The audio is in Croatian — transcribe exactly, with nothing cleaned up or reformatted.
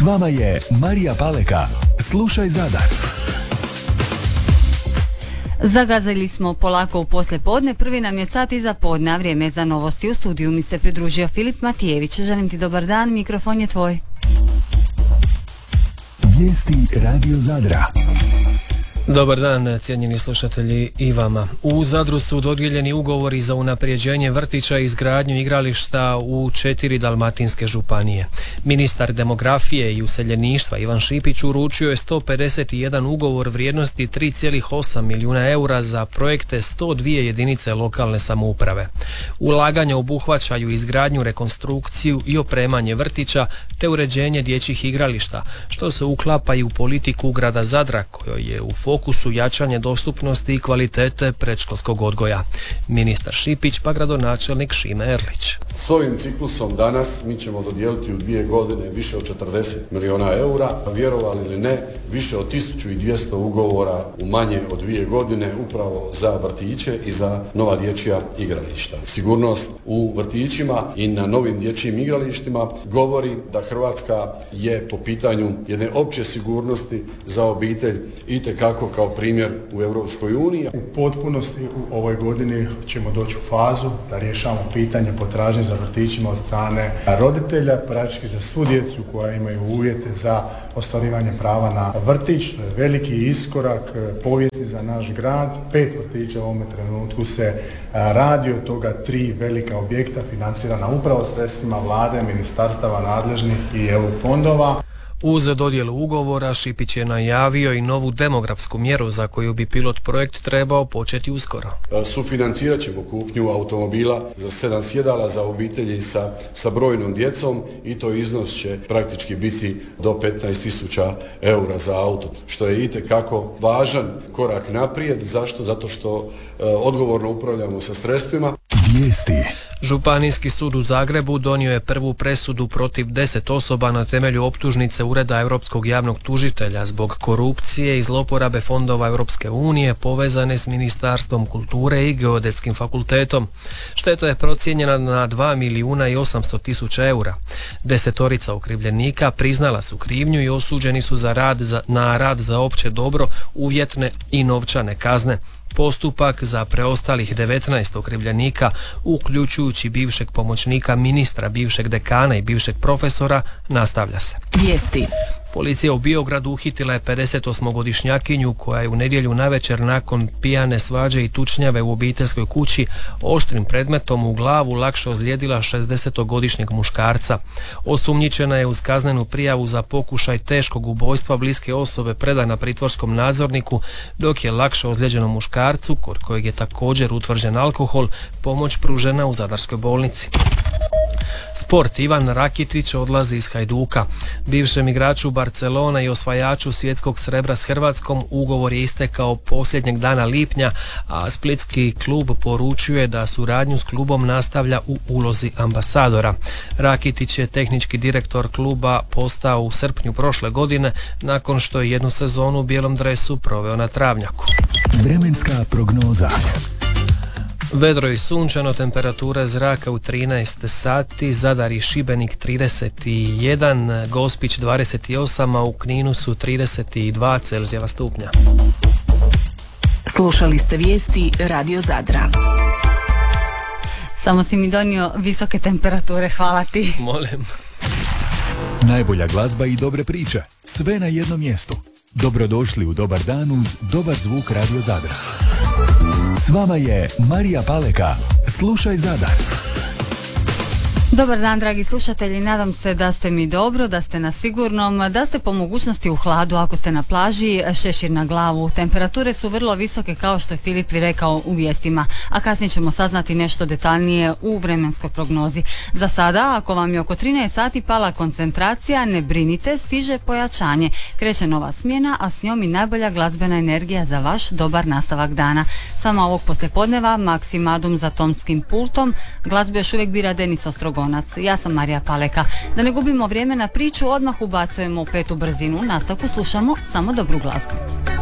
vama je Marija Paleka. Slušaj Zadar. Zagazili smo polako u poslijepodne, prvi nam je sat iza podne, a vrijeme za novosti. U studiju mi se pridružio Filip Matijević. Želim ti dobar dan, mikrofon je tvoj. Vijesti Radio Zadra. Dobar dan, cijenjeni slušatelji i vama. U Zadru su dodijeljeni ugovori za unapređenje vrtića i izgradnju igrališta u četiri dalmatinske županije. Ministar demografije i useljeništva Ivan Šipić uručio je sto pedeset jedan ugovor vrijednosti tri zarez osam milijuna eura za projekte sto dvije jedinice lokalne samouprave. Ulaganja obuhvaćaju izgradnju, rekonstrukciju i opremanje vrtića te uređenje dječjih igrališta, što se uklapa i u politiku grada Zadra, kojoj je u fokusu jačanje dostupnosti i kvalitete predškolskog odgoja. Ministar Šipić pa gradonačelnik Šime Erlić. S ovim ciklusom danas mi ćemo dodijeliti u dvije godine više od četrdeset milijuna eura, vjerovali ili ne, više od tisuću dvjesto ugovora u manje od dvije godine upravo za vrtiće i za nova dječja igrališta. Sigurnost u vrtićima i na novim dječjim igralištima govori da Hrvatska je po pitanju jedne opće sigurnosti za obitelj itekako kao primjer u Europskoj uniji. U potpunosti u ovoj godini ćemo doći u fazu da rješavamo pitanje potražnje za vrtićima od strane roditelja, praktički za svu djecu koja imaju uvjete za ostvarivanje prava na vrtić. To je veliki iskorak, povijesni za naš grad. Pet vrtića u ovome trenutku se radi, od toga tri velika objekta financirana upravo sredstvima vlade, ministarstava nadležnih i E U fondova. Uz dodjelu ugovora Šipić je najavio i novu demografsku mjeru za koju bi pilot projekt trebao početi uskoro. Sufinancirat ćemo kupnju automobila za sedam sjedala za obitelji sa, sa brojnom djecom i to iznos će praktički biti do petnaest tisuća eura za auto, što je itekako važan korak naprijed. Zašto? Zato što e, odgovorno upravljamo sa sredstvima. Vijesti. Županijski sud u Zagrebu donio je prvu presudu protiv deset osoba na temelju optužnice Ureda Europskog javnog tužitelja zbog korupcije i zloporabe fondova Europske unije povezane s Ministarstvom kulture i Geodetskim fakultetom. Šteta je procijenjena na dva milijuna i osamsto tisuća eura. Desetorica okrivljenika priznala su krivnju i osuđeni su za rad za, na rad za opće dobro, uvjetne i novčane kazne. Postupak za preostalih devetnaest okrivljenika, uključujući bivšeg pomoćnika ministra, bivšeg dekana i bivšeg profesora, nastavlja se. Vijesti. Policija u Biogradu uhitila je pedesetosmogodišnjakinju koja je u nedjelju navečer nakon pijane svađe i tučnjave u obiteljskoj kući oštrim predmetom u glavu lakše ozlijedila šezdesetogodišnjeg muškarca. Osumnjičena je uz kaznenu prijavu za pokušaj teškog ubojstva bliske osobe predana pritvorskom nadzorniku, dok je lakše ozlijeđenom muškarcu, kod kojeg je također utvrđen alkohol, pomoć pružena u Zadarskoj bolnici. Sport. Ivan Rakitić odlazi iz Hajduka. Bivšem igraču Barcelona i osvajaču svjetskog srebra s Hrvatskom ugovor je istekao posljednjeg dana lipnja, a splitski klub poručuje da suradnju s klubom nastavlja u ulozi ambasadora. Rakitić je tehnički direktor kluba postao u srpnju prošle godine nakon što je jednu sezonu u bijelom dresu proveo na travnjaku. Vremenska prognoza. Vedro i sunčano, temperatura zraka u trinaest sati, Zadar i Šibenik trideset jedan, Gospić dvadeset osam, a u Kninu su trideset dva Celzijeva stupnja. Slušali ste vijesti Radio Zadra. Samo si mi donio visoke temperature, hvala ti. Molim. Najbolja glazba i dobre priče. Sve na jednom mjestu. Dobrodošli u Dobar dan uz dobar zvuk Radio Zadra. S vama je Marija Paleka. Slušaj Zadar. Dobar dan, dragi slušatelji, nadam se da ste mi dobro, da ste na sigurnom, da ste po mogućnosti u hladu ako ste na plaži, šešir na glavu. Temperature su vrlo visoke kao što je Filip rekao u vijestima, a kasnije ćemo saznati nešto detaljnije u vremenskoj prognozi. Za sada, ako vam je oko trinaest sati pala koncentracija, ne brinite, stiže pojačanje. Kreće nova smjena, a s njom i najbolja glazbena energija za vaš dobar nastavak dana. Samo ovog poslijepodneva Maksimadum za tonskim pultom, glazbu još uvijek bira Denis Ostrogonac. Ja sam Marija Paleka. Da ne gubimo vrijeme na priču, odmah ubacujemo u petu brzinu. U nastavku slušamo samo dobru glazbu.